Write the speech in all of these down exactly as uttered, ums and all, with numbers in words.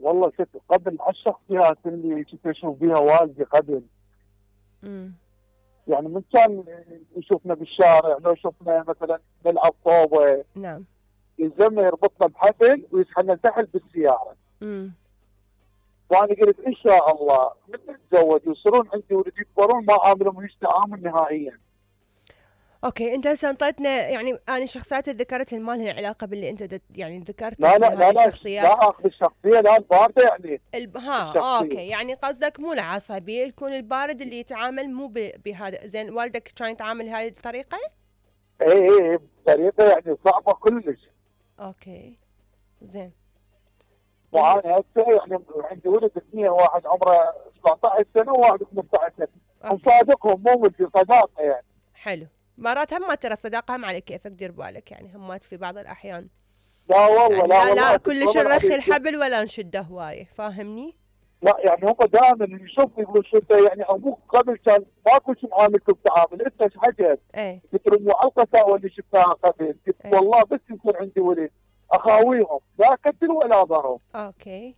والله ست قبل الشخصيات اللي كنت اشوف بها والدي قبل. امم يعني من كان يشوفنا بالشارع، لو شفنا مثلا نلعب طوبه نعم. يلزمنا يربطنا بحبل ويسحبنا تحت بالسياره. امم وانا قلت ان شاء الله من نتزوج ويصيرون عندي ولد يكبرون ما عاملهم هيك تعامل نهائيا. اوكي، انت هسه انطيتنا يعني انا الشخصيات اللي ذكرتها ما لها علاقه باللي انت دت يعني ذكرته لا لا ان لا هذه لا لا الشخصيات. اخذ الشخصيه، لا البارده يعني. الب... ها الشخصيه اوكي، يعني قصدك مو العصبي، يكون البارد اللي يتعامل مو ب... بهذا. زين، والدك كان يتعامل هذه الطريقه؟ اي اي اي بطريقه يعني صعبه كلش. اوكي زين. واللي وأنا هسه يعني عندي ولد اثنين، واحد عمره سبعة عشر سنه وواحد خمسة عشر سنه. اوكي مصادقهم مو مثل صداقه يعني. حلو. مرات هم ترى الصداقه هم على كيفك، دير بالك يعني همات في بعض الاحيان. لا والله، يعني لا لا والله لا كلش تتفضل نرخي عليك. الحبل ولا نشده هوايه، فاهمني؟ لا يعني هم دائما يشوف يقول شو انت يعني ابوك قبل كان ماكو شيء معاملته بتعامل، انت ايش حكيت؟ ايه قلت له مو على القساوه اللي شفتها قبل، قلت ايه والله بس يكون عندي ولد اخاويهم لا قتل ولا ضرب. اوكي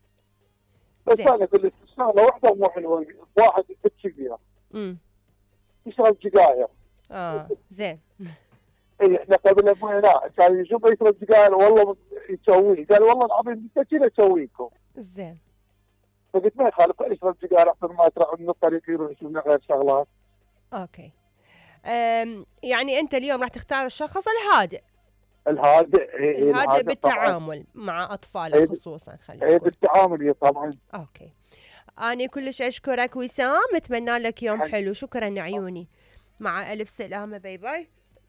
بس زين. انا اقول لك شغله واحده مو حلوه، واحد بنت كبيره امم يشرب سجاير. اه زين. اي احنا قبل ابونا لا كان يشوف يشرب سجاير والله يسويه، قال والله العظيم انت كذا اسويكم. زين. فقلت ما يخالف يشرب سجاير احسن ما يطلع من الطريق يروح يشوف لنا غير شغلات. اوكي. أم يعني انت اليوم راح تختار الشخص الهادئ. الهادئ، اي الهادئ الهادئ طبعا. بالتعامل مع اطفاله اي خصوصا خلينا اي نقول. بالتعامل هي طبعا. اوكي. اني كلش اشكرك وسام، اتمنى لك يوم حن- حلو. شكرا عيوني. مع الف سلامه. باي باي.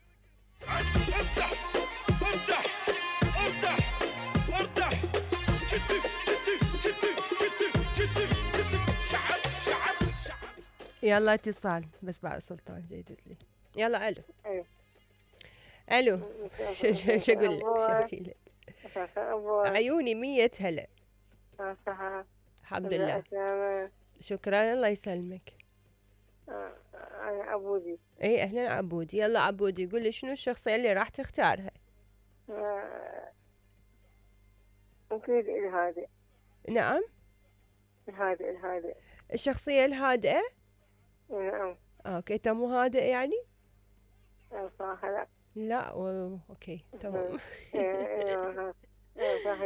افتح افتح افتح افتح شتف شتف شتف شتف شتف شتف شعب شعب شعب. يلا اتصال بس بعد سلطان جيدت لي. يلا الو. أيوة. الو. شو شو شو اقول لك؟ شو أبوي احكي لك؟ أبوي عيوني مية هلا. صحة الحمد لله. أسامة. شكرا الله يسلمك. أنا أبودي. اي اهلا عبودي. يلا عبودي قول لي شنو الشخصية اللي راح تختارها؟ أكيد الهادئ. نعم. الهادئ الهادئ. الشخصية الهادئة. نعم. اوكي انت مو هادئ يعني؟ صح لا. لا و... اوكي تمام. إيه إيه صح.